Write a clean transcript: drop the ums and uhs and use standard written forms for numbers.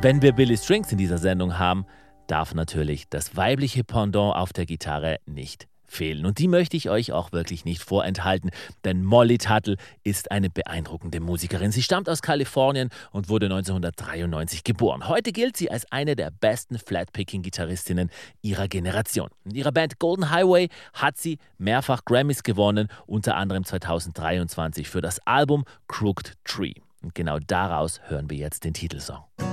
Wenn wir Billy Strings in dieser Sendung haben, darf natürlich das weibliche Pendant auf der Gitarre nicht fehlen. Und die möchte ich euch auch wirklich nicht vorenthalten, denn Molly Tuttle ist eine beeindruckende Musikerin. Sie stammt aus Kalifornien und wurde 1993 geboren. Heute gilt sie als eine der besten Flatpicking-Gitarristinnen ihrer Generation. In ihrer Band Golden Highway hat sie mehrfach Grammys gewonnen, unter anderem 2023 für das Album Crooked Tree. Und genau daraus hören wir jetzt den Titelsong.